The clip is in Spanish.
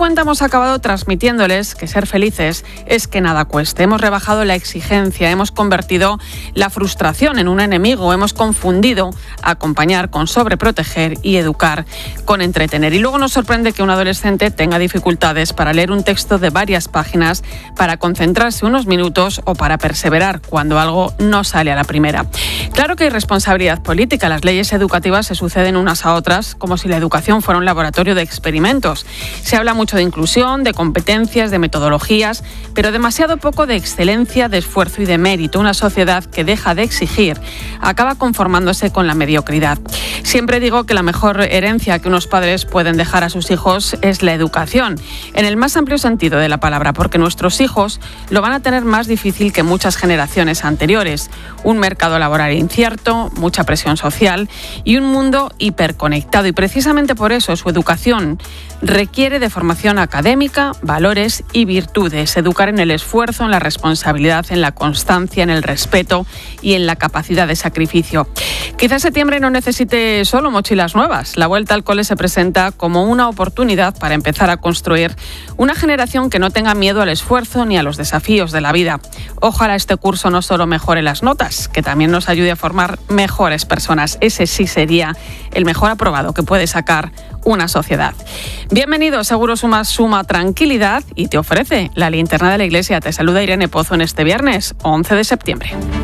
cuenta hemos acabado transmitiéndoles que ser felices es que nada cueste. Hemos rebajado la exigencia, hemos convertido la frustración en un enemigo, hemos confundido acompañar con sobreproteger y educar con entretener. Y luego nos sorprende que un adolescente tenga dificultades para leer un texto de varias páginas, para concentrarse unos minutos o para perseverar cuando algo no sale a la primera. Claro que hay responsabilidad política. Las leyes educativas se suceden unas a otras como si la educación fuera un laboratorio de experimentos. Se habla mucho de inclusión, de competencias, de metodologías, pero demasiado poco de excelencia, de esfuerzo y de mérito. Una sociedad que deja de exigir acaba conformándose con la mediocridad. Siempre digo que la mejor herencia que unos padres pueden dejar a sus hijos es la educación, en el más amplio sentido de la palabra, porque nuestros hijos lo van a tener más difícil que muchas generaciones anteriores. Un mercado laboral incierto, mucha presión social y un mundo hiperconectado. Y precisamente por eso su educación requiere de formación académica, valores y virtudes. Educar en el esfuerzo, en la responsabilidad, en la constancia, en el respeto y en la capacidad de sacrificio. Quizás septiembre no necesite solo mochilas nuevas. La vuelta al cole se presenta como una oportunidad para empezar a construir una generación que no tenga miedo al esfuerzo ni a los desafíos de la vida. Ojalá este curso no solo mejore las notas, que también nos ayude a formar mejores personas. Ese sí sería el mejor aprobado que puede sacar una sociedad. Bienvenido, Seguro suma tranquilidad y te ofrece la linterna de la Iglesia. Te saluda Irene Pozo en este viernes 11 de septiembre.